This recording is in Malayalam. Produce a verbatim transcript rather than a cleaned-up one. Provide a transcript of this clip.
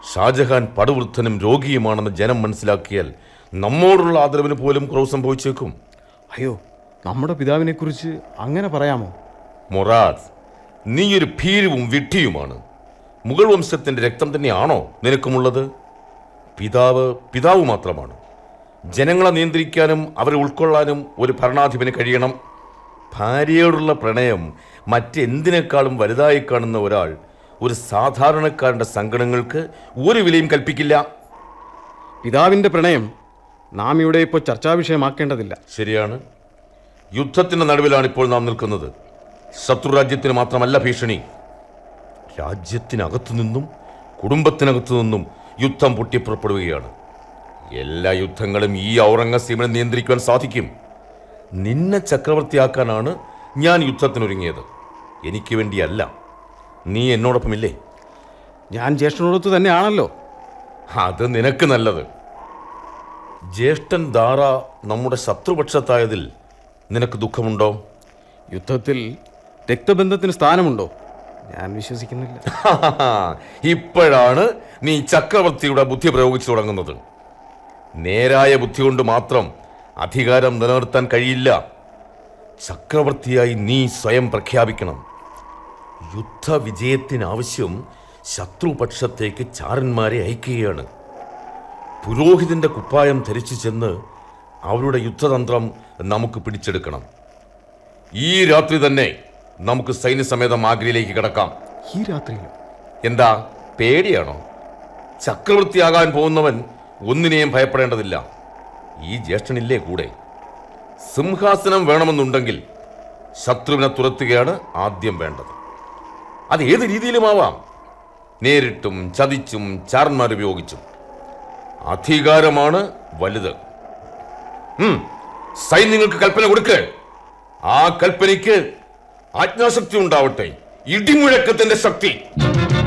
ഷാജഹാൻ പടുവൃദ്ധനും രോഗിയുമാണെന്ന് ജനം മനസ്സിലാക്കിയാൽ നമ്മോടുള്ള ആദരവിന് പോലും കുറവ് സംഭവിച്ചേക്കും. അയ്യോ, നമ്മുടെ പിതാവിനെ കുറിച്ച് അങ്ങനെ പറയാമോ? മൊറാദ്, നീയൊരു ഭീരുവും വിഡ്ഢിയുമാണ്. മുഗൾ വംശത്തിന്റെ രക്തം തന്നെയാണോ നിനക്കുമുള്ളത്? പിതാവ് പിതാവ് മാത്രമാണ്. ജനങ്ങളെ നിയന്ത്രിക്കാനും അവരെ ഉൾക്കൊള്ളാനും ഒരു ഭരണാധിപന് കഴിയണം. ഭാര്യയോടുള്ള പ്രണയം മറ്റെന്തിനേക്കാളും വലുതായി കാണുന്ന ഒരാൾ ഒരു സാധാരണക്കാരൻ്റെ സങ്കടങ്ങൾക്ക് ഒരു വിലയും കൽപ്പിക്കില്ല. പിതാവിൻ്റെ പ്രണയം നാം ഇവിടെ ഇപ്പോൾ ചർച്ചാ വിഷയമാക്കേണ്ടതില്ല. ശരിയാണ്. യുദ്ധത്തിൻ്റെ നടുവിലാണ് ഇപ്പോൾ നാം നിൽക്കുന്നത്. ശത്രുരാജ്യത്തിന് മാത്രമല്ല ഭീഷണി, രാജ്യത്തിനകത്തു നിന്നും കുടുംബത്തിനകത്തു നിന്നും യുദ്ധം പൊട്ടിപ്പുറപ്പെടുകയാണ്. എല്ലാ യുദ്ധങ്ങളും ഈ ഔറംഗസീബിനെ നിയന്ത്രിക്കുവാൻ സാധിക്കും. നിന്നെ ചക്രവർത്തിയാക്കാനാണ് ഞാൻ യുദ്ധത്തിനൊരുങ്ങിയത്, എനിക്ക് വേണ്ടിയല്ല. നീ എന്നോടൊപ്പമില്ലേ? ഞാൻ ജ്യേഷ്ഠനോടൊത്ത് തന്നെയാണല്ലോ. അത് നിനക്ക് നല്ലത്. ജ്യേഷ്ഠൻ ദാറ നമ്മുടെ ശത്രുപക്ഷത്തായതിൽ നിനക്ക് ദുഃഖമുണ്ടോ? യുദ്ധത്തിൽ രക്തബന്ധത്തിന് സ്ഥാനമുണ്ടോ? ഞാൻ വിശ്വസിക്കുന്നില്ല. ഇപ്പോഴാണ് നീ ചക്രവർത്തിയുടെ ബുദ്ധി പ്രയോഗിച്ചു തുടങ്ങുന്നത്. നേരായ ബുദ്ധി കൊണ്ട് മാത്രം അധികാരം നിലനിർത്താൻ കഴിയില്ല. ചക്രവർത്തിയായി നീ സ്വയം പ്രഖ്യാപിക്കണം. യുദ്ധവിജയത്തിനാവശ്യം ശത്രുപക്ഷത്തേക്ക് ചാരന്മാരെ അയക്കുകയാണ്. പുരോഹിതന്റെ കുപ്പായം ധരിച്ചു ചെന്ന് അവരുടെ യുദ്ധതന്ത്രം നമുക്ക് പിടിച്ചെടുക്കണം. ഈ രാത്രി തന്നെ നമുക്ക് സൈന്യസമേതം ആഗ്രയിലേക്ക് കിടക്കാം. ഈ രാത്രിയിലോ? എന്താ, പേടിയാണോ? ചക്രവർത്തിയാകാൻ പോകുന്നവൻ ഒന്നിനെയും ഭയപ്പെടേണ്ടതില്ല. ഈ ജ്യേഷ്ഠനില്ലേ കൂടെ? സിംഹാസനം വേണമെന്നുണ്ടെങ്കിൽ ശത്രുവിനെ തുരത്തുകയാണ് ആദ്യം വേണ്ടത്. അത് ഏത് രീതിയിലുമാവാം, നേരിട്ടും ചതിച്ചും ചാരന്മാരുപയോഗിച്ചും. അധികാരമാണ് വലുത്. സൈന്യങ്ങൾക്ക് കൽപ്പന കൊടുക്കുക. ആ കൽപ്പനയ്ക്ക് ആജ്ഞാശക്തി ഉണ്ടാവട്ടെ, ഇടിമുഴക്കത്തിന്റെ ശക്തി.